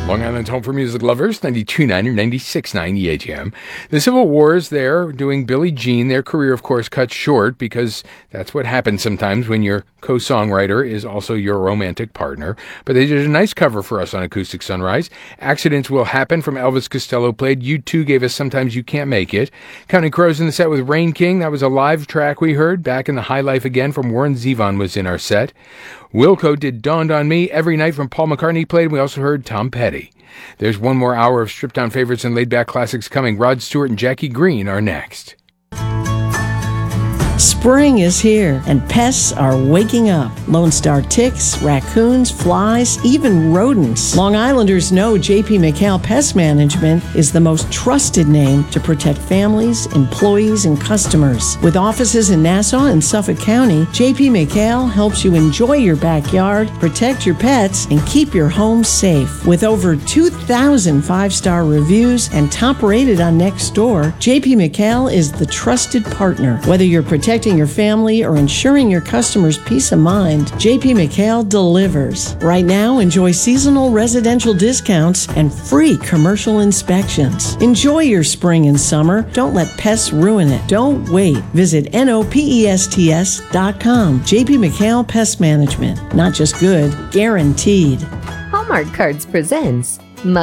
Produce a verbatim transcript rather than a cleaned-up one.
Long Island's home for music lovers, ninety-two point nine or ninety-six point nine E H M. The Civil War is there doing Billie Jean. Their career, of course, cut short because that's what happens sometimes when your co-songwriter is also your romantic partner. But they did a nice cover for us on Acoustic Sunrise. Accidents Will Happen from Elvis Costello played. U two gave us Sometimes You Can't Make It. Counting Crows in the set with Rain King. That was a live track we heard. Back in the High Life Again from Warren Zevon was in our set. Wilco did Dawned on Me. Every Night from Paul McCartney played. We also heard Tom Petty. There's one more hour of stripped-down favorites and laid-back classics coming. Rod Stewart and Jackie Green are next. Spring is here, and pests are waking up. Lone Star ticks, raccoons, flies, even rodents. Long Islanders know J P McHale Pest Management is the most trusted name to protect families, employees, and customers. With offices in Nassau and Suffolk County, J P McHale helps you enjoy your backyard, protect your pets, and keep your home safe. With over two thousand five-star reviews and top-rated on Nextdoor, J P McHale is the trusted partner. Whether you're protecting your family or ensuring your customers' peace of mind, J P McHale delivers. Right now, enjoy seasonal residential discounts and free commercial inspections. Enjoy your spring and summer. Don't let pests ruin it. Don't wait. Visit N O P E S T S dot com. J P McHale Pest Management. Not just good, guaranteed. Hallmark Cards presents